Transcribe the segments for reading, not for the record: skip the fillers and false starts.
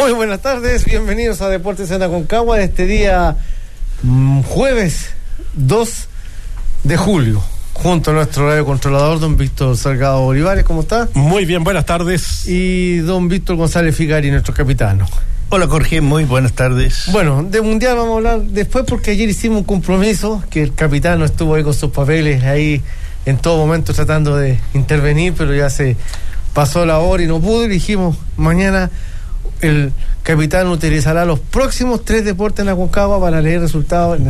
Muy buenas tardes, bienvenidos a Deportes en Aconcagua de este día jueves 2 de julio, junto a nuestro radio controlador, don Víctor Salgado Olivares. ¿Cómo está? Muy bien, buenas tardes. Y don Víctor González Figari, nuestro capitano. Hola Jorge, muy buenas tardes. Bueno, de Mundial vamos a hablar después, porque ayer hicimos un compromiso, que el capitano estuvo ahí con sus papeles, ahí en todo momento tratando de intervenir, pero ya se pasó la hora y no pudo, y dijimos, mañana el capitán utilizará los próximos 3 deportes en Aconcagua para leer resultados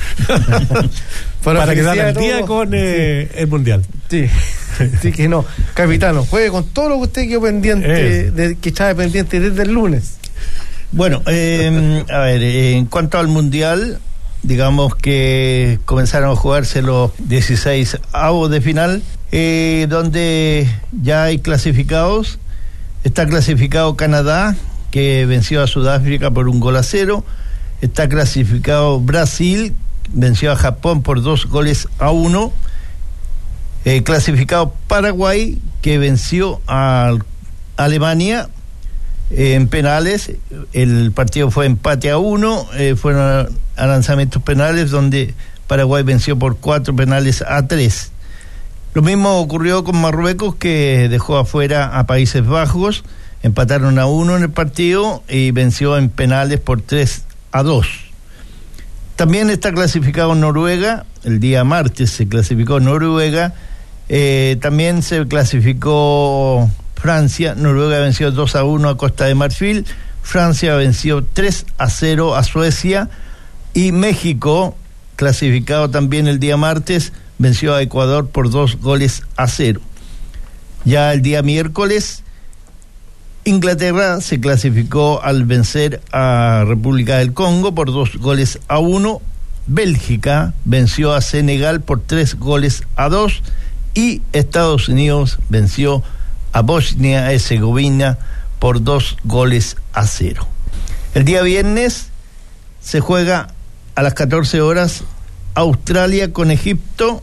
para quedar al día con el Mundial. Sí, así que no, capitano, juegue con todo lo que usted quedó pendiente, que estaba pendiente desde el lunes. Bueno, a ver, en cuanto al Mundial, digamos que comenzaron a jugarse los 16 avos de final, donde ya hay clasificados. Está clasificado Canadá, que venció a Sudáfrica por 1-0. Está clasificado Brasil, venció a Japón por 2-1. Clasificado Paraguay, que venció a Alemania en penales. El partido fue empate a 1, fueron a lanzamientos penales, donde Paraguay venció por 4 penales a 3. Lo mismo ocurrió con Marruecos, que dejó afuera a Países Bajos. Empataron a 1 en el partido y venció en penales por 3-2. También está clasificado Noruega. El día martes se clasificó Noruega. También se clasificó Francia. Noruega venció 2-1 a Costa de Marfil. Francia venció 3-0 a Suecia. Y México, clasificado también el día martes, venció a Ecuador por 2-0. Ya el día miércoles, Inglaterra se clasificó al vencer a República del Congo por 2-1. Bélgica venció a Senegal por 3-2. Y Estados Unidos venció a Bosnia-Herzegovina por 2-0. El día viernes se juega a las 14 horas Australia con Egipto,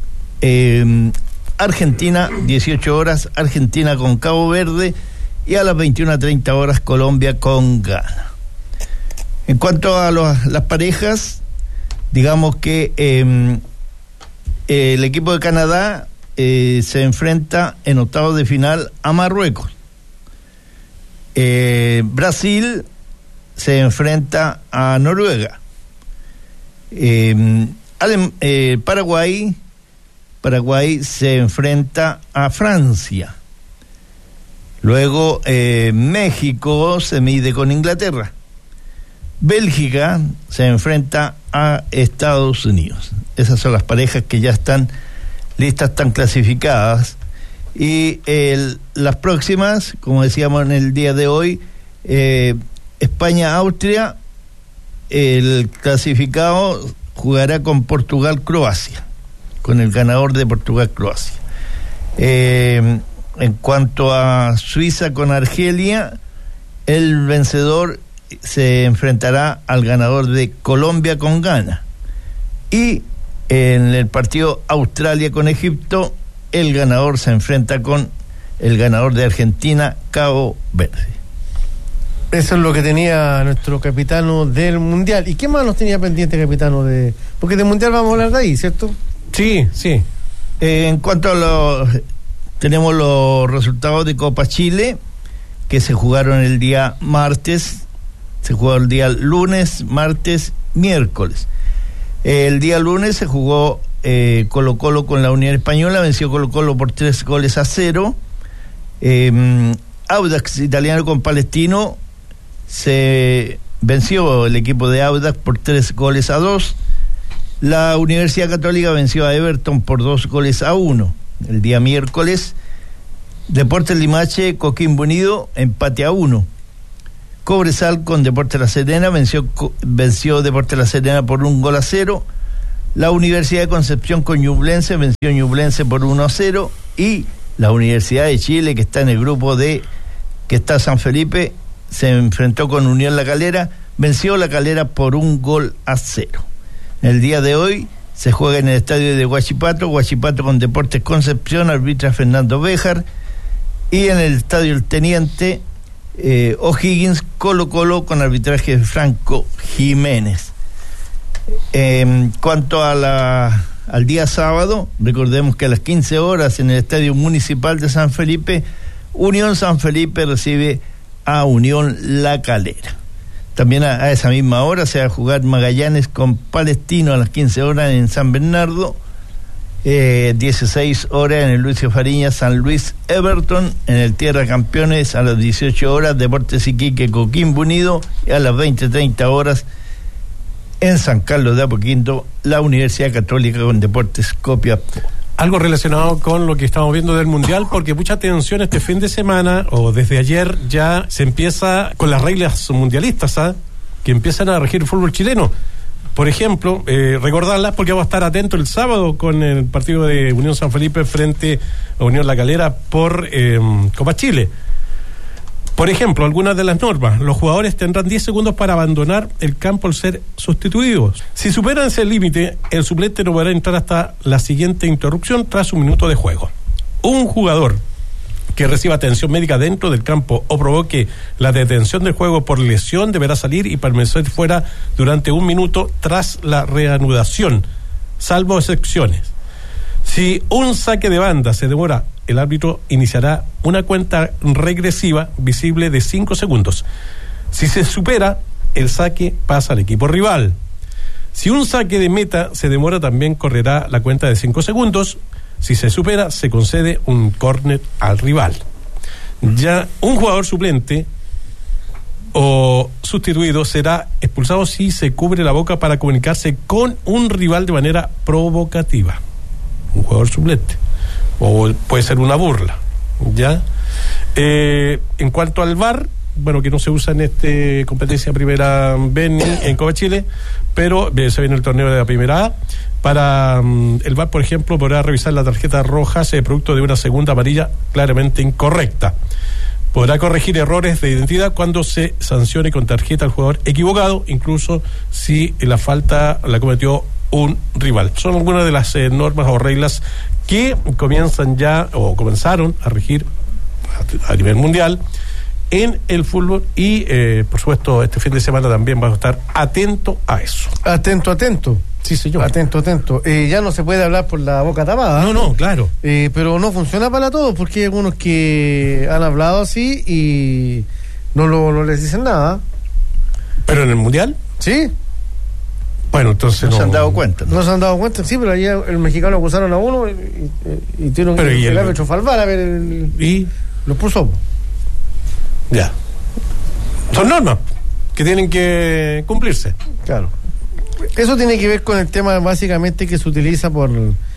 Argentina 18 horas, Argentina con Cabo Verde, y a las 21:30 horas Colombia con Ghana. En cuanto a las parejas, digamos que el equipo de Canadá se enfrenta en octavos de final a Marruecos. Brasil se enfrenta a Noruega. Paraguay se enfrenta a Francia. Luego México se mide con Inglaterra. Bélgica se enfrenta a Estados Unidos. Esas son las parejas que ya están listas, están clasificadas. Y las próximas, como decíamos en el día de hoy, España-Austria, el clasificado jugará con Portugal-Croacia, con el ganador de Portugal-Croacia. En cuanto a Suiza con Argelia, el vencedor se enfrentará al ganador de Colombia con Ghana. Y en el partido Australia con Egipto, el ganador se enfrenta con el ganador de Argentina, Cabo Verde. Eso es lo que tenía nuestro capitano del Mundial. ¿Y qué más nos tenía pendiente, capitano? Porque del Mundial vamos a hablar de ahí, ¿cierto? Sí. En cuanto a tenemos los resultados de Copa Chile, que se jugaron el día martes, se jugó el día lunes, martes, miércoles. El día lunes se jugó Colo-Colo con la Unión Española, venció Colo-Colo por 3-0. Audax Italiano con Palestino, se venció el equipo de Audax por 3-2. La Universidad Católica venció a Everton por 2-1. El día miércoles, Deportes Limache, Coquimbo Unido, empate a 1. Cobresal con Deportes La Serena, venció Deportes La Serena por 1-0. La Universidad de Concepción con Ñublense, venció Ñublense por 1-0. Y la Universidad de Chile, que está en el grupo D, que está San Felipe, se enfrentó con Unión La Calera, venció La Calera por 1-0. El día de hoy se juega en el estadio de Huachipato con Deportes Concepción, arbitra Fernando Béjar, y en el estadio El Teniente, O'Higgins Colo-Colo con arbitraje de Franco Jiménez. Cuanto a al día sábado, recordemos que a las 15 horas en el Estadio Municipal de San Felipe, Unión San Felipe recibe a Unión La Calera. También a esa misma hora se va a jugar Magallanes con Palestino a las 15 horas en San Bernardo, 16 horas en el Lucio Fariña, San Luis Everton, en el Tierra Campeones a las 18 horas, Deportes Iquique Coquimbo Unido, y a las 20:30 horas en San Carlos de Apoquindo, la Universidad Católica con Deportes Copiapó. Algo relacionado con lo que estamos viendo del Mundial, porque mucha atención este fin de semana, o desde ayer ya se empieza con las reglas mundialistas, que empiezan a regir el fútbol chileno. Por ejemplo, recordarlas porque vamos a estar atentos el sábado con el partido de Unión San Felipe frente a Unión La Calera por Copa Chile. Por ejemplo, algunas de las normas: los jugadores tendrán 10 segundos para abandonar el campo al ser sustituidos. Si superan ese límite, el suplente no podrá entrar hasta la siguiente interrupción tras un minuto de juego. Un jugador que reciba atención médica dentro del campo o provoque la detención del juego por lesión deberá salir y permanecer fuera durante 1 minuto tras la reanudación, salvo excepciones. Si un saque de banda se demora, el árbitro iniciará una cuenta regresiva visible de 5 segundos. Si se supera, el saque pasa al equipo rival. Si un saque de meta se demora, también correrá la cuenta de 5 segundos. Si se supera, se concede un córner al rival. Ya un jugador suplente o sustituido será expulsado si se cubre la boca para comunicarse con un rival de manera provocativa. Un jugador suplente. O puede ser una burla, ¿ya? En cuanto al VAR, bueno, que no se usa en esta competencia primera B ni en Copa Chile, pero se viene el torneo de la primera A. Para el VAR, por ejemplo, podrá revisar la tarjeta roja producto de una segunda amarilla claramente incorrecta. Podrá corregir errores de identidad cuando se sancione con tarjeta al jugador equivocado, incluso si la falta la cometió un rival. Son algunas de las normas o reglas que comienzan ya o comenzaron a regir a nivel mundial en el fútbol y por supuesto este fin de semana también vamos a estar atento a eso. Atento. Sí, señor. Atento. Ya no se puede hablar por la boca tapada. No, claro. Pero no funciona para todos, porque hay algunos que han hablado así y no les dicen nada. ¿Pero en el mundial? Sí. Bueno, entonces no se han dado cuenta. No se han dado cuenta, sí, pero ayer el mexicano acusaron a uno y tuvieron que el árbitro Falvar a ver y lo puso. Ya. Son normas que tienen que cumplirse. Claro. Eso tiene que ver con el tema básicamente que se utiliza por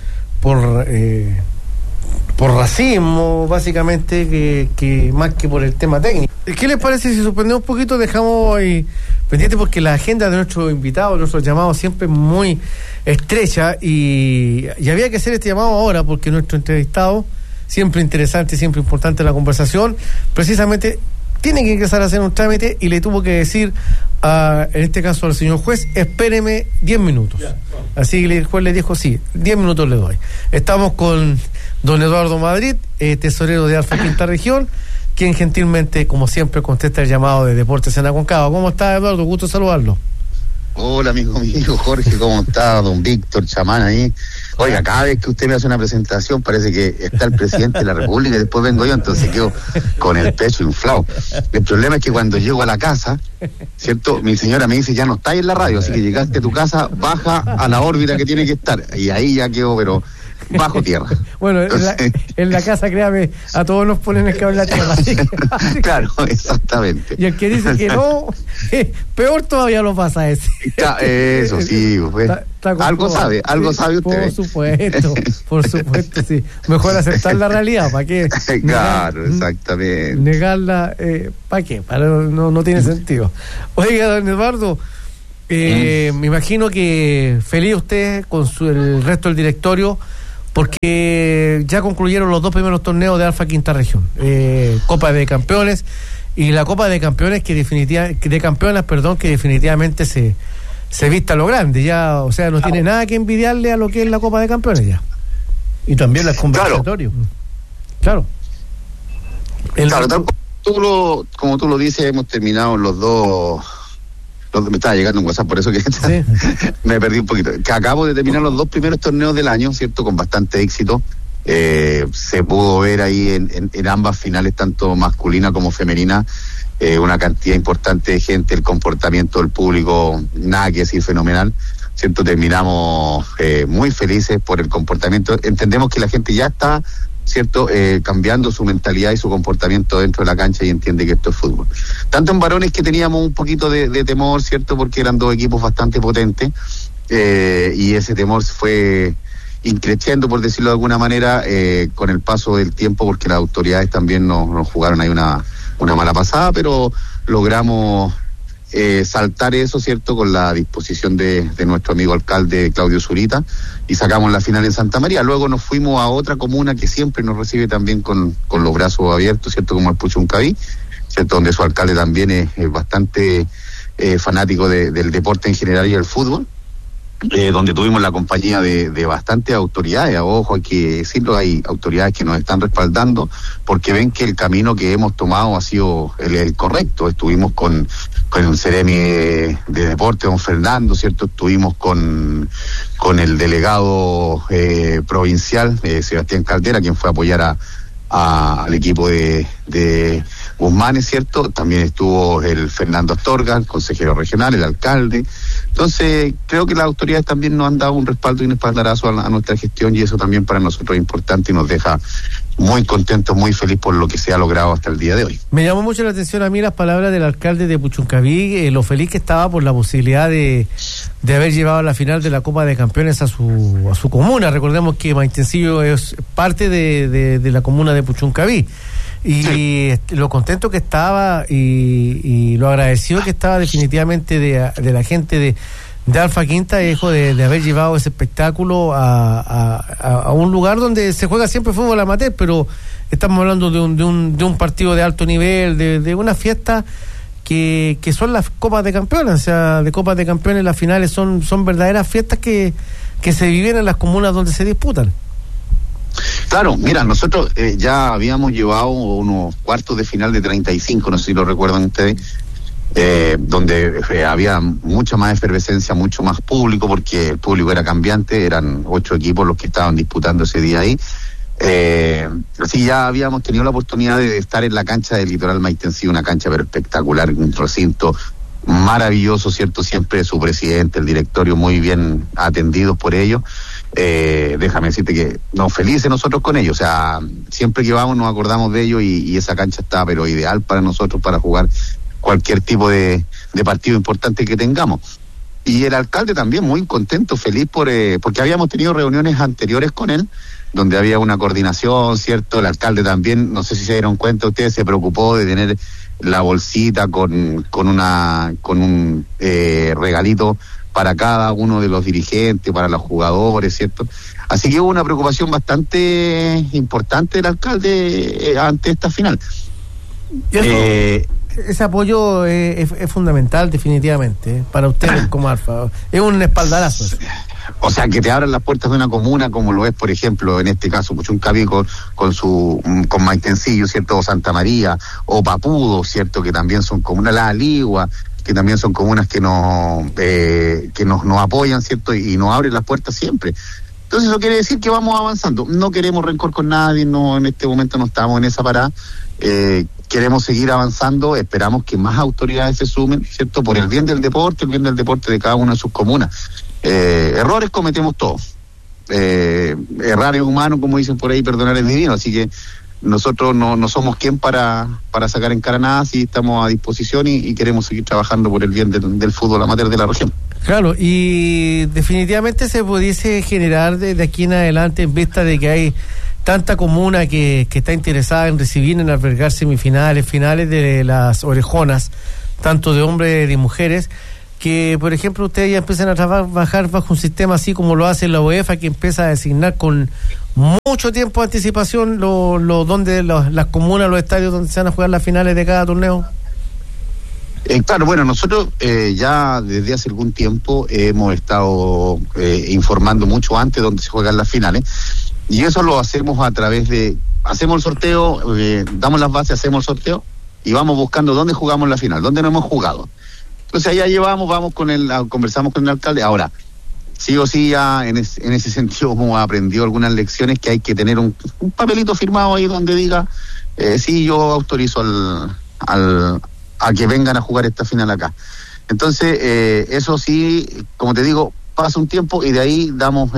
racismo, básicamente, que más que por el tema técnico. ¿Qué les parece si suspendemos un poquito? Dejamos ahí pendiente, porque la agenda de nuestros invitados, nuestros llamados, siempre es muy estrecha y había que hacer este llamado ahora porque nuestro entrevistado, siempre interesante, siempre importante la conversación, precisamente tiene que ingresar a hacer un trámite y le tuvo que decir en este caso al señor juez: espéreme 10 minutos. Así que el juez le dijo: sí, 10 minutos le doy. Estamos con don Eduardo Madrid, tesorero de Alfa Quinta Región, quien gentilmente, como siempre, contesta el llamado de Deportes en Aconcagua. ¿Cómo está, Eduardo? Gusto saludarlo. Hola, amigo mío, Jorge, ¿cómo está? Don Víctor, chamán ahí. Oiga, cada vez que usted me hace una presentación parece que está el presidente de la República y después vengo yo, entonces quedo con el pecho inflado. El problema es que cuando llego a la casa, ¿cierto? Mi señora me dice: ya no estáis en la radio, así que llegaste a tu casa, baja a la órbita que tiene que estar. Y ahí ya quedo, pero bajo tierra. Bueno, entonces, en la casa, créame, a todos nos ponen el cable en la tierra. Así que, claro, exactamente. Y el que dice que no, peor todavía lo pasa ese. Eso sí, pues. Algo sabe usted. Por supuesto, sí. Mejor aceptar la realidad, ¿para qué? Claro, exactamente. Negarla, ¿para qué? No tiene sentido. Oiga, don Eduardo, me imagino que feliz usted con el resto del directorio, porque ya concluyeron los 2 primeros torneos de Alfa Quinta Región, Copa de Campeones y la Copa de Campeones que definitivamente se vista a lo grande ya, o sea, no tiene nada que envidiarle a lo que es la Copa de Campeones ya. Y también las conversatorios. Claro. Claro, como tú lo dices, hemos terminado los dos. Me estaba llegando un WhatsApp, por eso que Sí. me perdí un poquito. Que acabo de terminar los 2 primeros torneos del año, ¿cierto? Con bastante éxito. Se pudo ver ahí en ambas finales, tanto masculina como femenina, una cantidad importante de gente, el comportamiento del público, nada que decir, fenomenal. ¿Cierto? Terminamos muy felices por el comportamiento. Entendemos que la gente ya está, ¿cierto? Cambiando su mentalidad y su comportamiento dentro de la cancha y entiende que esto es fútbol. Tanto en varones, que teníamos un poquito de temor, ¿cierto? Porque eran 2 equipos bastante potentes, y ese temor fue increciendo, por decirlo de alguna manera, con el paso del tiempo, porque las autoridades también nos jugaron ahí una mala pasada, pero logramos saltar eso, ¿cierto? Con la disposición de nuestro amigo alcalde Claudio Zurita, y sacamos la final en Santa María. Luego nos fuimos a otra comuna que siempre nos recibe también con los brazos abiertos, ¿cierto? Como el Puchuncaví, ¿cierto? Donde su alcalde también es bastante fanático del deporte en general y del fútbol. Donde tuvimos la compañía de bastantes autoridades. Ojo, hay que decirlo, hay autoridades que nos están respaldando porque ven que el camino que hemos tomado ha sido el correcto. Estuvimos con el Ceremi de Deporte, don Fernando, ¿cierto? Estuvimos con el delegado provincial, Sebastián Caldera, quien fue a apoyar al equipo de Guzmán, ¿cierto? También estuvo el Fernando Astorga, el consejero regional, el alcalde. Entonces, creo que las autoridades también nos han dado un respaldo y un espaldarazo a nuestra gestión, y eso también para nosotros es importante y nos deja muy contentos, muy feliz por lo que se ha logrado hasta el día de hoy. Me llamó mucho la atención a mí las palabras del alcalde de Puchuncaví, lo feliz que estaba por la posibilidad de haber llevado a la final de la Copa de Campeones a su comuna. Recordemos que Maitencillo es parte de la comuna de Puchuncaví. Y sí, lo contento que estaba y lo agradecido que estaba definitivamente de la gente de Alfa Quinta, hijo de haber llevado ese espectáculo a un lugar donde se juega siempre fútbol amateur, pero estamos hablando de un partido de alto nivel, de una fiesta que son las Copas de Campeones. O sea, de Copas de Campeones las finales son verdaderas fiestas que se viven en las comunas donde se disputan. Claro, mira, nosotros ya habíamos llevado unos cuartos de final de 35, no sé si lo recuerdan ustedes, donde había mucha más efervescencia, mucho más público, porque el público era cambiante, eran 8 equipos los que estaban disputando ese día ahí. Así ya habíamos tenido la oportunidad de estar en la cancha del Litoral Maitencillo, una cancha pero espectacular, un recinto maravilloso, ¿cierto? Siempre su presidente, el directorio muy bien atendidos por ellos. Déjame decirte que nos felices nosotros con ellos, o sea, siempre que vamos nos acordamos de ellos, y esa cancha está pero ideal para nosotros para jugar cualquier tipo de partido importante que tengamos. Y el alcalde también muy contento, feliz porque habíamos tenido reuniones anteriores con él donde había una coordinación, ¿cierto? El alcalde también, no sé si se dieron cuenta ustedes, se preocupó de tener la bolsita con un regalito para cada uno de los dirigentes, para los jugadores, ¿cierto? Así que hubo una preocupación bastante importante del alcalde ante esta final. Ese apoyo es fundamental, definitivamente, para ustedes como Alfa. Es un espaldarazo eso. O sea, que te abran las puertas de una comuna, como lo es, por ejemplo, en este caso, Puchuncaví con Maitencillo, ¿cierto? O Santa María, o Papudo, ¿cierto? Que también son comunas, La Aligua, que también son comunas que nos apoyan, ¿cierto? Y nos abren las puertas siempre. Entonces eso quiere decir que vamos avanzando. No queremos rencor con nadie, no, en este momento no estamos en esa parada. Queremos seguir avanzando, esperamos que más autoridades se sumen, ¿cierto? Por el bien del deporte, el bien del deporte de cada una de sus comunas. Errores cometemos todos. Errar es humano, como dicen por ahí, perdonar es divino, así que nosotros no somos quien para sacar en cara nada, sí estamos a disposición y queremos seguir trabajando por el bien del fútbol amateur de la región. Claro, y definitivamente se pudiese generar de aquí en adelante, en vista de que hay tanta comuna que está interesada en recibir, en albergar semifinales, finales de las orejonas, tanto de hombres y mujeres, que por ejemplo ustedes ya empiezan a trabajar bajo un sistema así como lo hace la UEFA, que empieza a designar con mucho tiempo de anticipación las comunas, los estadios donde se van a jugar las finales de cada torneo. Claro, bueno, nosotros ya desde hace algún tiempo hemos estado informando mucho antes dónde se juegan las finales, y eso lo hacemos a través de, hacemos el sorteo, damos las bases, hacemos el sorteo, y vamos buscando dónde jugamos la final, dónde no hemos jugado. Entonces allá vamos conversamos con el alcalde. Ahora, sí o sí ya en ese sentido hemos aprendido algunas lecciones, que hay que tener un papelito firmado ahí donde diga, sí, yo autorizo a que vengan a jugar esta final acá. Entonces, eso sí, como te digo, pasa un tiempo y de ahí damos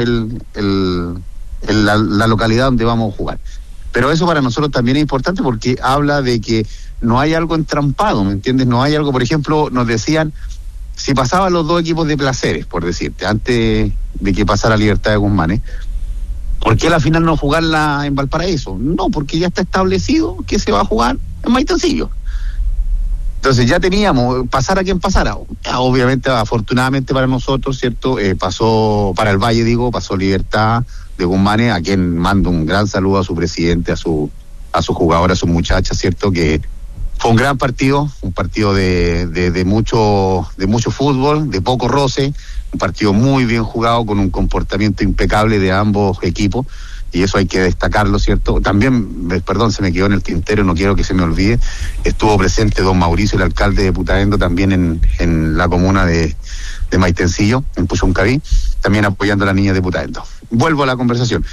la localidad donde vamos a jugar. Pero eso para nosotros también es importante, porque habla de que no hay algo entrampado, ¿me entiendes? No hay algo, por ejemplo, nos decían, si pasaban los dos equipos de Placeres, por decirte, antes de que pasara Libertad de Guzmán, ¿por qué la final no jugarla en Valparaíso? No, porque ya está establecido que se va a jugar en Maitencillo. Entonces ya teníamos, pasara quien pasara. Obviamente, afortunadamente para nosotros, ¿cierto? Pasó, para el Valle pasó Libertad de Guzmán, a quien mando un gran saludo a su presidente, a su jugador, a sus muchachas, ¿cierto? Que fue un gran partido, un partido de mucho fútbol, de poco roce, un partido muy bien jugado, con un comportamiento impecable de ambos equipos, y eso hay que destacarlo, ¿cierto? También, se me quedó en el tintero, no quiero que se me olvide, estuvo presente don Mauricio, el alcalde de Putaendo, también en la comuna de Maitencillo, en Puchuncaví, también apoyando a la niña de Putaendo. Vuelvo a la conversación.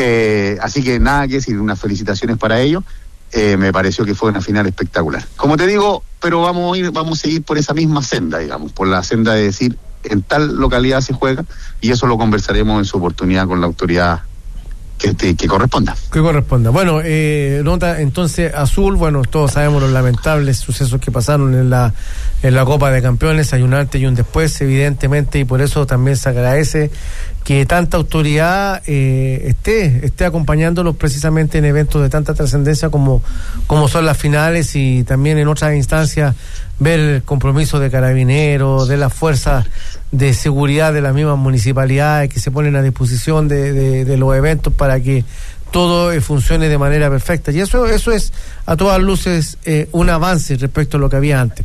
Así que nada que decir, unas felicitaciones para ellos. Me pareció que fue una final espectacular. Como te digo, pero vamos a seguir por esa misma senda, digamos, por la senda de decir, en tal localidad se juega, y eso lo conversaremos en su oportunidad con la autoridad que corresponda. Que corresponda. Bueno, nota entonces azul. Bueno, todos sabemos los lamentables sucesos que pasaron en la Copa de Campeones. Hay un antes y un después, evidentemente, y por eso también se agradece que tanta autoridad esté acompañándolos precisamente en eventos de tanta trascendencia como son las finales, y también en otras instancias ver el compromiso de Carabineros, de las fuerzas de seguridad de las mismas municipalidades que se ponen a disposición de los eventos para que todo funcione de manera perfecta. Y eso es a todas luces un avance respecto a lo que había antes.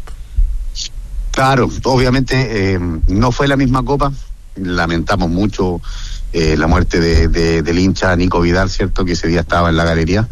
Claro, obviamente no fue la misma Copa. Lamentamos mucho la muerte del hincha Nico Vidal, ¿cierto? Que ese día estaba en la galería.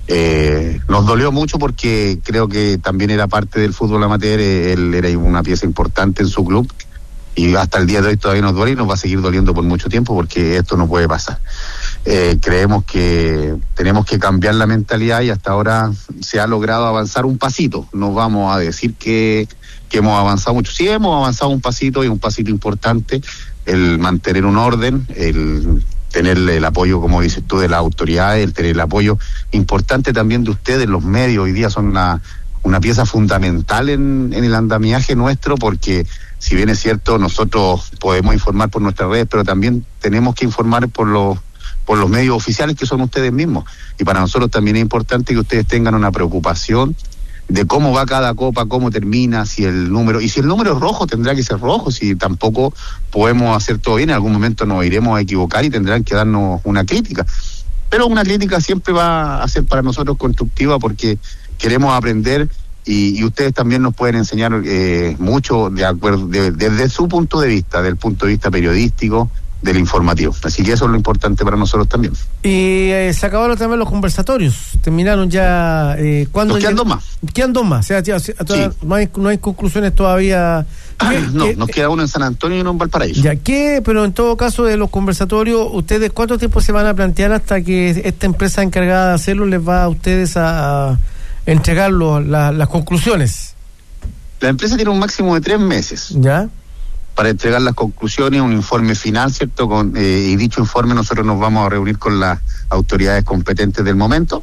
Nos dolió mucho porque creo que también era parte del fútbol amateur, él era una pieza importante en su club, y hasta el día de hoy todavía nos duele y nos va a seguir doliendo por mucho tiempo, porque esto no puede pasar. Creemos que tenemos que cambiar la mentalidad, y hasta ahora se ha logrado avanzar un pasito. No vamos a decir que hemos avanzado mucho. Sí, hemos avanzado un pasito, y un pasito importante, el mantener un orden, el tener el apoyo, como dices tú, de las autoridades, el tener el apoyo importante también de ustedes, los medios. Hoy día son una pieza fundamental en el andamiaje nuestro, porque si bien es cierto, nosotros podemos informar por nuestras redes, pero también tenemos que informar por los medios oficiales, que son ustedes mismos. Y para nosotros también es importante que ustedes tengan una preocupación de cómo va cada copa, cómo termina, si el número es rojo, tendrá que ser rojo. Si tampoco podemos hacer todo bien, en algún momento nos iremos a equivocar y tendrán que darnos una crítica. Pero una crítica siempre va a ser para nosotros constructiva, porque queremos aprender, y ustedes también nos pueden enseñar mucho de acuerdo desde su punto de vista, del punto de vista periodístico, del informativo. Así que eso es lo importante para nosotros también. Y se acabaron también los conversatorios, terminaron ya. ¿Cuándo? Nos quedan dos más. Quedan dos más, o sea, sí. no hay conclusiones todavía. Nos queda uno en San Antonio y uno en Valparaíso. Ya, pero en todo caso, de los conversatorios, ¿ustedes cuánto tiempo se van a plantear hasta que esta empresa encargada de hacerlo les va a ustedes a entregar las conclusiones? La empresa tiene un máximo de 3 meses. ¿Ya? Para entregar las conclusiones, un informe final, ¿cierto? Y dicho informe nosotros nos vamos a reunir con las autoridades competentes del momento,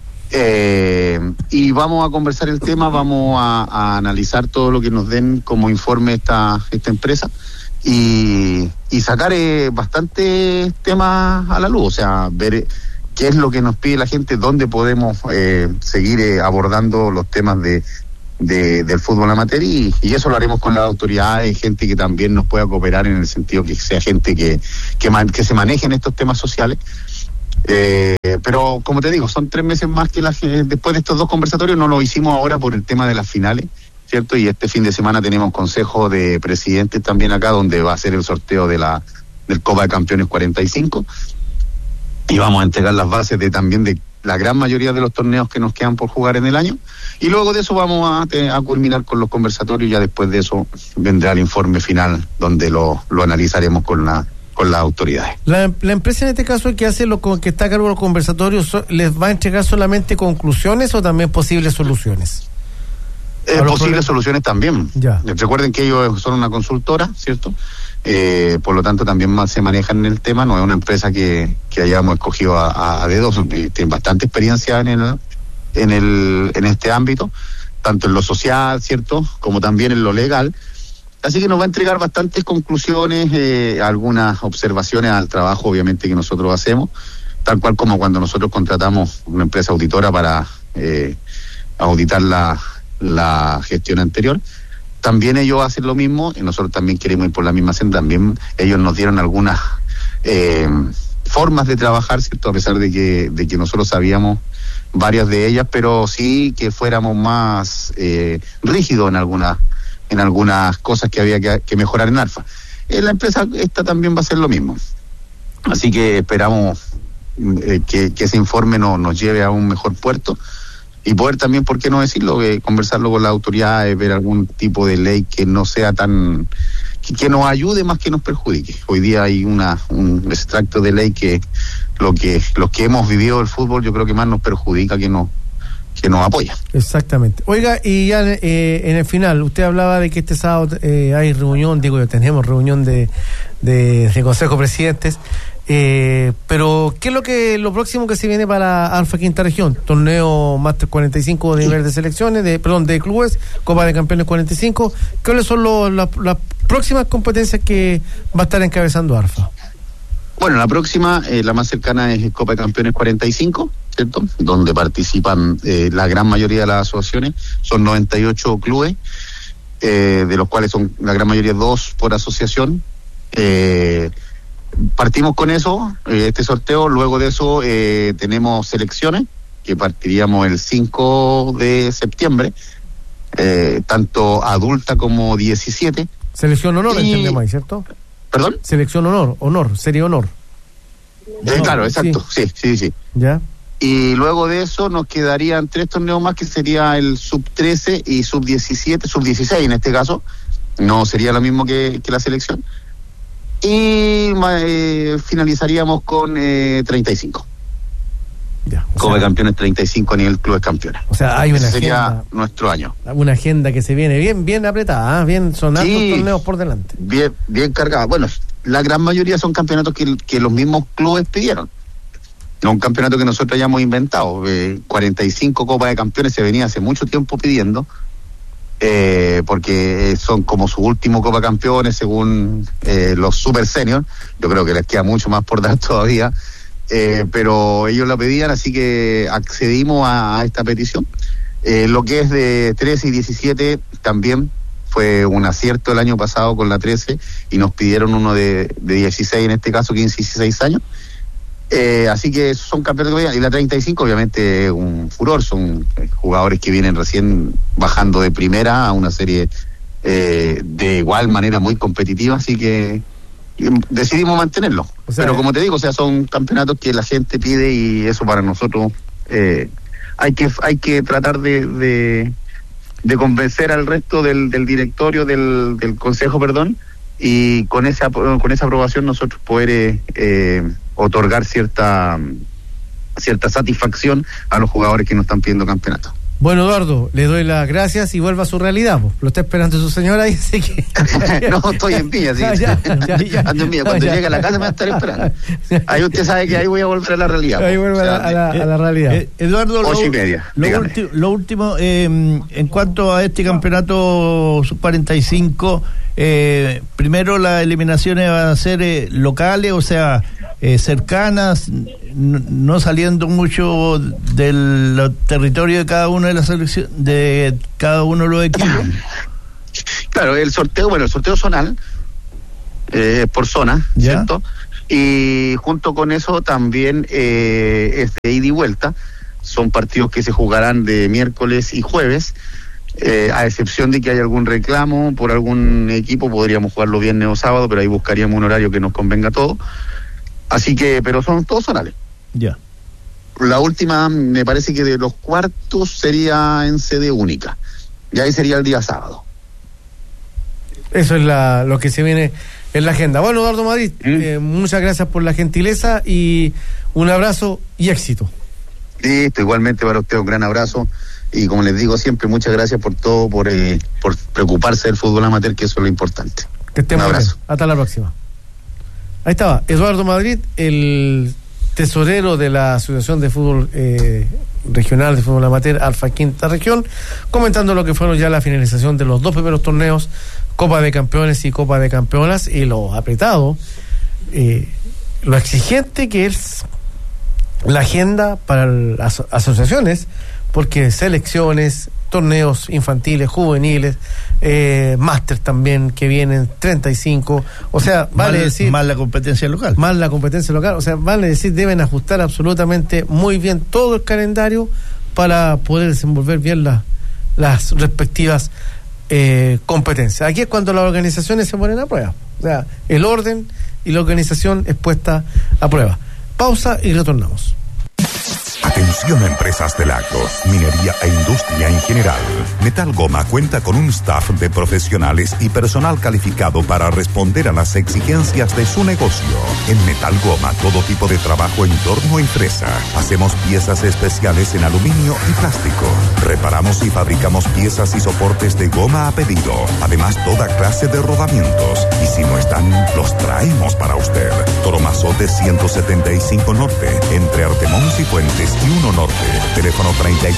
y vamos a conversar el tema, vamos a analizar todo lo que nos den como informe esta empresa, y sacar bastantes temas a la luz, o sea, ver qué es lo que nos pide la gente, dónde podemos seguir abordando los temas del fútbol amateur, y eso lo haremos con las autoridades, gente que también nos pueda cooperar, en el sentido que sea gente que se maneje en estos temas sociales. Pero como te digo, son 3 meses más que después de estos 2 conversatorios. No lo hicimos ahora por el tema de las finales, ¿cierto? Y este fin de semana tenemos consejo de presidentes también acá, donde va a ser el sorteo del Copa de Campeones 45, y vamos a entregar las bases también de la gran mayoría de los torneos que nos quedan por jugar en el año, y luego de eso vamos a culminar con los conversatorios, y ya después de eso vendrá el informe final donde lo analizaremos con las autoridades. La empresa en este caso que hace que está a cargo de los conversatorios, ¿les va a entregar solamente conclusiones o también posibles soluciones? Posibles soluciones también. Ya. Recuerden que ellos son una consultora, ¿cierto? Por lo tanto también más se manejan en el tema, no es una empresa que hayamos escogido a dedo, tienen bastante experiencia en este ámbito, tanto en lo social, ¿cierto?, como también en lo legal. Así que nos va a entregar bastantes conclusiones, algunas observaciones al trabajo, obviamente, que nosotros hacemos, tal cual como cuando nosotros contratamos una empresa auditora para auditar la gestión anterior. También ellos hacen lo mismo y nosotros también queremos ir por la misma senda. También ellos nos dieron algunas formas de trabajar, ¿cierto?, a pesar de que nosotros sabíamos varias de ellas, pero sí que fuéramos más rígidos en algunas cosas que había que mejorar en Alfa. La empresa esta también va a hacer lo mismo. Así que esperamos que ese informe nos lleve a un mejor puerto y poder también, ¿por qué no decirlo?, conversarlo con las autoridades, ver algún tipo de ley que no sea tan... que nos ayude más que nos perjudique. Hoy día hay un extracto de ley que los que hemos vivido el fútbol, yo creo que más nos perjudica que nos apoya. Exactamente. Oiga, y ya en el final, usted hablaba de que este sábado hay reunión, tenemos reunión de Consejo de Presidentes, pero ¿qué es lo próximo que se viene para Alfa Quinta Región? Torneo Máster 45 de nivel de selecciones, de clubes, Copa de Campeones 45. ¿Cuáles son las próximas competencias que va a estar encabezando Alfa? Bueno, la próxima, la más cercana, es Copa de Campeones 45, ¿cierto?, donde participan la gran mayoría de las asociaciones. Son 98 clubes, de los cuales son la gran mayoría 2 por asociación. Partimos con eso, este sorteo. Luego de eso tenemos selecciones, que partiríamos el 5 de septiembre, tanto adulta como 17. Selección honor, entendemos ahí, ¿cierto? ¿Perdón? Selección honor, sería honor. Claro, exacto, sí. ¿Ya? Y luego de eso nos quedarían 3 torneos más, que sería el sub-13 y sub-17, sub-16 en este caso. No sería lo mismo que la selección. Y finalizaríamos con 35. Ya, Copa de Campeones 35 a nivel Clubes Campeones. O sea, hay una Ese sería agenda, nuestro año. Una agenda que se viene bien apretada, bien, son altos torneos por delante. Bien cargada. Bueno, la gran mayoría son campeonatos que los mismos clubes pidieron. No un campeonato que nosotros hayamos inventado. 45 Copas de Campeones se venía hace mucho tiempo pidiendo, porque son como su último Copa Campeones según los super seniors. Yo creo que les queda mucho más por dar todavía, pero ellos la pedían, así que accedimos a esta petición. Lo que es de 13 y 17 también fue un acierto el año pasado con la 13, y nos pidieron uno de 16, en este caso 15 y 16 años. Así que son campeonatos. Y la 35 obviamente es un furor, son jugadores que vienen recién bajando de primera a una serie de igual manera muy competitiva, así que decidimos mantenerlo. O sea, pero como te digo, o sea, son campeonatos que la gente pide, y eso para nosotros hay que tratar de convencer al resto del directorio, del consejo, perdón, y con esa aprobación nosotros poder otorgar cierta satisfacción a los jugadores que nos están pidiendo campeonato. Bueno, Eduardo, le doy las gracias y vuelva a su realidad. Lo está esperando su señora y así que... No, estoy en Villa, sí. Ando en Villa. Cuando llegue a la casa me va a estar esperando. Ahí usted sabe que ahí voy a volver a la realidad. Ahí vuelve a la realidad. Eduardo, 8:30. Lo último, en cuanto a este campeonato sub-45, primero las eliminaciones van a ser locales, o sea, cercanas, no saliendo mucho del territorio de cada uno de las selecciones, de cada uno de los equipos. Claro, el sorteo zonal, por zona, ¿ya? ¿Cierto? Y junto con eso también es de ida y vuelta. Son partidos que se jugarán de miércoles y jueves, a excepción de que haya algún reclamo por algún equipo, podríamos jugarlo viernes o sábado, pero ahí buscaríamos un horario que nos convenga a todos. Así que, pero son todos zonales. Ya. la última, me parece que de los cuartos sería en sede única. Y ahí sería el día sábado. Eso es lo que se viene en la agenda. Bueno, Eduardo Madrid, muchas gracias por la gentileza y un abrazo y éxito. Listo, igualmente para usted un gran abrazo y como les digo siempre, muchas gracias por todo, por preocuparse del fútbol amateur, que eso es lo importante. Que estén muy bien. Hasta la próxima. Ahí estaba, Eduardo Madrid, el tesorero de la Asociación de Fútbol Regional de Fútbol Amateur Alfa Quinta Región, comentando lo que fueron ya la finalización de los dos primeros torneos, Copa de Campeones y Copa de Campeonas, y lo apretado, lo exigente que es la agenda para las asociaciones, porque selecciones, torneos infantiles, juveniles, máster también que vienen 35, o sea, vale decir más la competencia local, o sea, vale decir, deben ajustar absolutamente muy bien todo el calendario para poder desenvolver bien las respectivas competencias. Aquí es cuando las organizaciones se ponen a prueba, o sea, el orden y la organización es puesta a prueba. Pausa y retornamos. Atención a empresas del agro, minería e industria en general. Metal Goma cuenta con un staff de profesionales y personal calificado para responder a las exigencias de su negocio. En Metal Goma, todo tipo de trabajo en torno y fresa. Hacemos piezas especiales en aluminio y plástico. Reparamos y fabricamos piezas y soportes de goma a pedido. Además, toda clase de rodamientos. Y si no están, los traemos para usted. Toromazote 175 Norte, entre Artemón y Fuentes y 1 Norte. Teléfono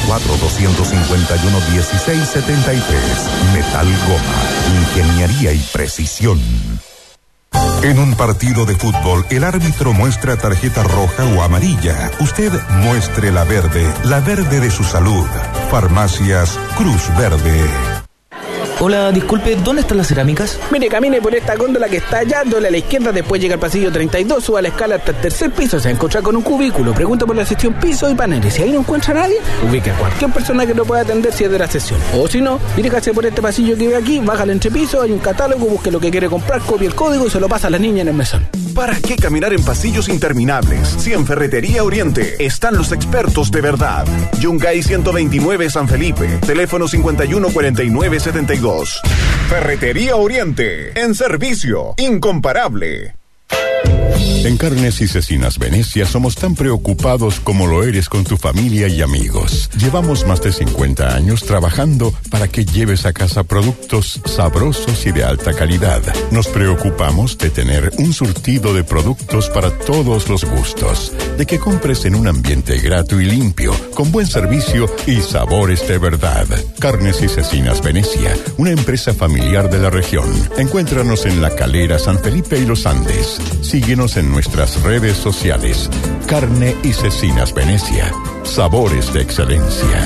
34-251-1673. Metal Goma. Ingeniería y precisión. En un partido de fútbol, el árbitro muestra tarjeta roja o amarilla. Usted muestre la verde de su salud. Farmacias Cruz Verde. Hola, disculpe, ¿dónde están las cerámicas? Mire, camine por esta góndola que está allá, doble a la izquierda, después llega al pasillo 32, suba la escala hasta el tercer piso, se va a encontrar con un cubículo, pregunta por la sección piso y paneles. Si ahí no encuentra a nadie, ubique a cualquier persona que lo pueda atender si es de la sesión. O si no, diríjase por este pasillo que ve aquí, baja al entrepiso, hay un catálogo, busque lo que quiere comprar, copie el código y se lo pasa a la niña en el mesón. ¿Para qué caminar en pasillos interminables? Si en Ferretería Oriente están los expertos de verdad. Yungay 129 San Felipe, teléfono 514972. Ferretería Oriente, en servicio, incomparable. En Carnes y Cecinas Venecia somos tan preocupados como lo eres con tu familia y amigos. Llevamos más de 50 años trabajando para que lleves a casa productos sabrosos y de alta calidad. Nos preocupamos de tener un surtido de productos para todos los gustos, de que compres en un ambiente grato y limpio, con buen servicio y sabores de verdad. Carnes y Cecinas Venecia, una empresa familiar de la región. Encuéntranos en La Calera, San Felipe y Los Andes. Síguenos en nuestras redes sociales. Carne y Cecinas Venecia. Sabores de excelencia.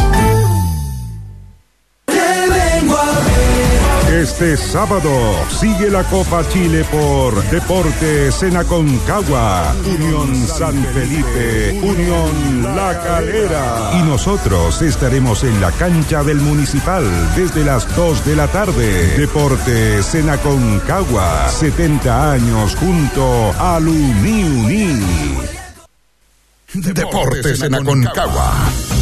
Este sábado sigue la Copa Chile por Deportes en Aconcagua, Unión San Felipe, Unión La Calera. Y nosotros estaremos en la cancha del Municipal desde las 2 de la tarde. Deportes en Aconcagua, 70 años junto al Uni. Deportes en Aconcagua.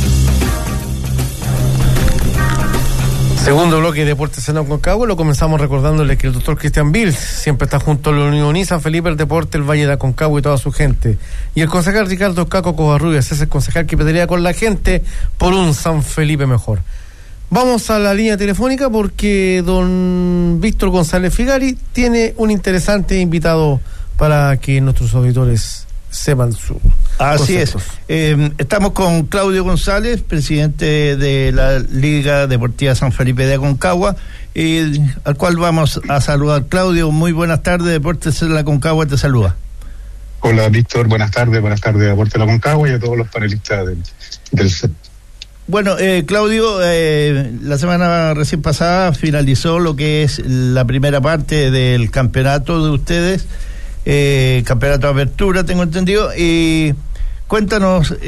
Segundo bloque de Deportes en Aconcagua, lo comenzamos recordándole que el doctor Cristian Bills siempre está junto a la Unión San Felipe, el deporte, el Valle de Aconcagua y toda su gente. Y el concejal Ricardo Caco Covarrubias es el concejal que pelearía con la gente por un San Felipe mejor. Vamos a la línea telefónica porque don Víctor González Figari tiene un interesante invitado para que nuestros auditores sepan su Así conceptos. Es. Estamos con Claudio González, presidente de la Liga Deportiva San Felipe de Aconcagua, al cual vamos a saludar. Claudio, muy buenas tardes, Deportes en la Aconcagua te saluda. Hola Víctor, buenas tardes Deportes en la Aconcagua y a todos los panelistas del set. Bueno, Claudio, la semana recién pasada finalizó lo que es la primera parte del campeonato de ustedes, campeonato de apertura, tengo entendido, y cuéntanos